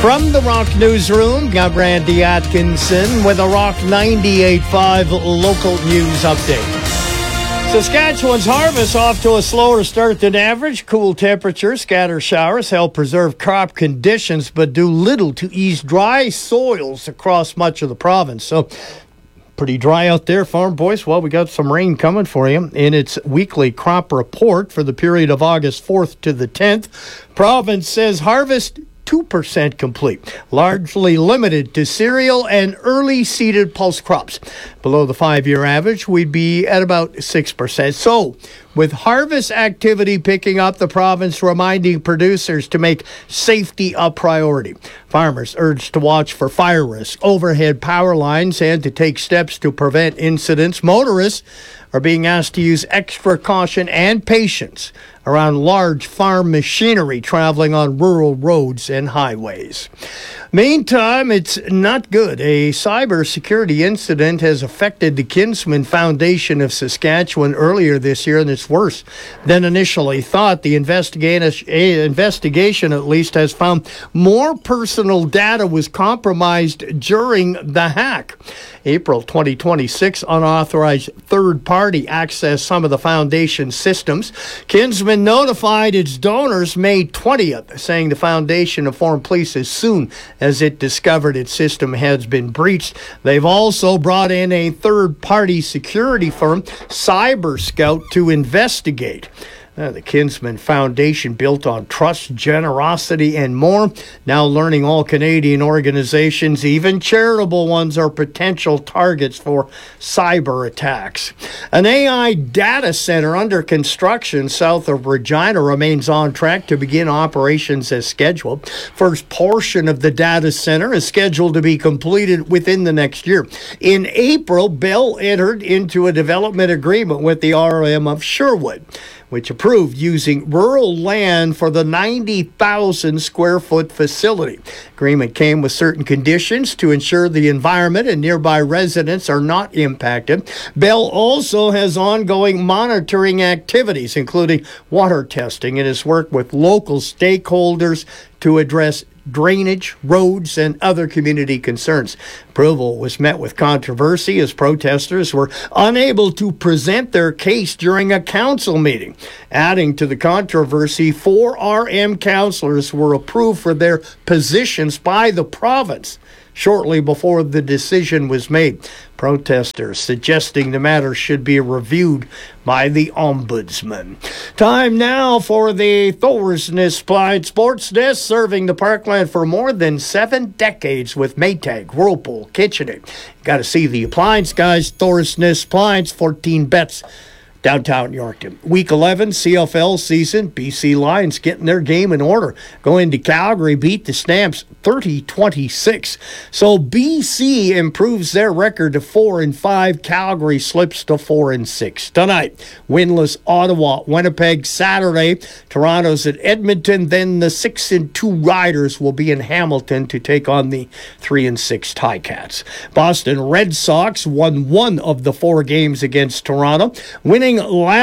From the Rock Newsroom, I'm Randy Atkinson with a Rock 98.5 local news update. Saskatchewan's harvest off to a slower start than average. Cool temperatures, scatter showers help preserve crop conditions, but do little to ease dry soils across much of the province. So, pretty dry out there, farm boys. Well, we got some rain coming for you in its weekly crop report for the period of August 4th to the 10th. Province says harvest 2% complete, largely limited to cereal and early seeded pulse crops. Below the 5-year average, we'd be at about 6%. So, with harvest activity picking up, the province reminding producers to make safety a priority. Farmers urged to watch for fire risk, overhead power lines, and to take steps to prevent incidents. Motorists are being asked to use extra caution and patience around large farm machinery traveling on rural roads and highways. Meantime, it's not good. A cybersecurity incident has affected the Kinsman Foundation of Saskatchewan earlier this year, and it's worse than initially thought. The investigation, at least, has found more personal data was compromised during the hack. April 2026, unauthorized third-party accessed some of the foundation's systems. Kinsman notified its donors May 20th, saying the foundation informed police as soon as it discovered its system has been breached. They've also brought in a third-party security firm, Cyber Scout, to investigate. The Kinsman Foundation, built on trust, generosity, and more. Now learning all Canadian organizations, even charitable ones, are potential targets for cyber attacks. An AI data center under construction south of Regina remains on track to begin operations as scheduled. First portion of the data center is scheduled to be completed within the next year. In April, Bell entered into a development agreement with the RM of Sherwood, which approved using rural land for the 90,000 square foot facility. Agreement came with certain conditions to ensure the environment and nearby residents are not impacted. Bell also has ongoing monitoring activities, including water testing, and has worked with local stakeholders to address drainage, roads, and other community concerns. Approval was met with controversy as protesters were unable to present their case during a council meeting. Adding to the controversy, 4 RM councillors were approved for their positions by the province shortly before the decision was made. Protesters suggesting the matter should be reviewed by the Ombudsman. Time now for the Thorsness Applied Sports Desk, serving the Parkland for more than 7 decades with Maytag, Whirlpool, KitchenAid. Got to see the appliance guys. Thorsness Appliance, 14 bets. Downtown Yorkton. Week 11 CFL season. BC Lions getting their game in order. Going to Calgary, beat the Stamps 30-26. So BC improves their record to 4-5. Calgary slips to 4-6. Tonight, winless Ottawa, Winnipeg. Saturday, Toronto's at Edmonton. Then the 6-2 Riders will be in Hamilton to take on the 3-6 Ticats. Boston Red Sox won 1 of the 4 games against Toronto, winning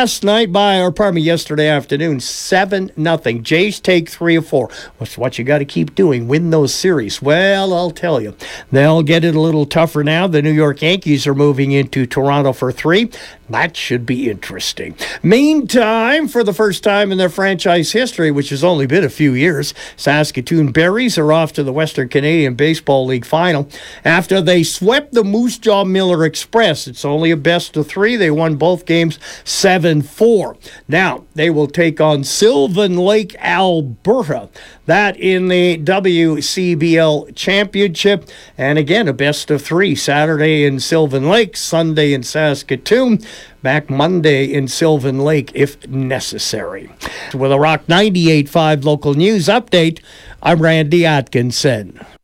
yesterday afternoon, 7-0. Jays take 3 of 4. What's what you got to keep doing? Win those series. Well, I'll tell you, they'll get it a little tougher now. The New York Yankees are moving into Toronto for 3. That should be interesting. Meantime, for the first time in their franchise history, which has only been a few years, Saskatoon Berries are off to the Western Canadian Baseball League final after they swept the Moose Jaw Miller Express. It's only a best of 3. They won both games 7-4. Now, they will take on Sylvan Lake, Alberta. That in the WCBL Championship. And again, a best of 3. Saturday in Sylvan Lake, Sunday in Saskatoon. Back Monday in Sylvan Lake if necessary. With a Rock 98.5 local news update, I'm Randy Atkinson.